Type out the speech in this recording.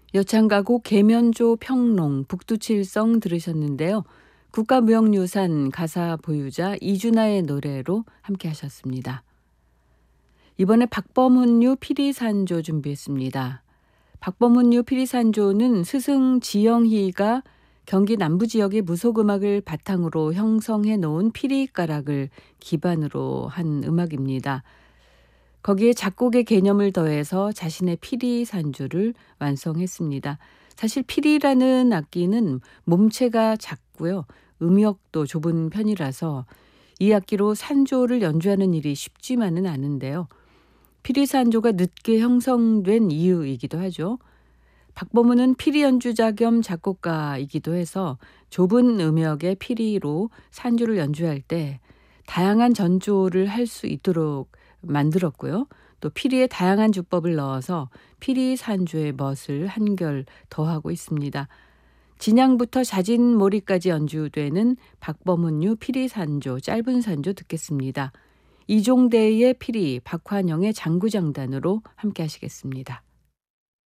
여창가곡 계면조 평농 북두칠성 들으셨는데요. 국가무형유산 가사 보유자 이준하의 노래로 함께 하셨습니다. 이번에 박범훈류 피리산조 준비했습니다. 박범훈류 피리산조는 스승 지영희가 경기 남부 지역의 무속음악을 바탕으로 형성해 놓은 피리가락을 기반으로 한 음악입니다. 거기에 작곡의 개념을 더해서 자신의 피리산조를 완성했습니다. 사실 피리라는 악기는 몸체가 작고요. 음역도 좁은 편이라서 이 악기로 산조를 연주하는 일이 쉽지만은 않은데요. 피리산조가 늦게 형성된 이유이기도 하죠. 박범훈은 피리 연주자 겸 작곡가이기도 해서 좁은 음역의 피리로 산조를 연주할 때 다양한 전조를 할 수 있도록 만들었고요. 또 피리에 다양한 주법을 넣어서 피리 산조의 멋을 한결 더하고 있습니다. 진양부터 자진몰이까지 연주되는 박범훈류 피리 산조, 짧은 산조 듣겠습니다. 이종대의 피리, 박환영의 장구장단으로 함께 하시겠습니다.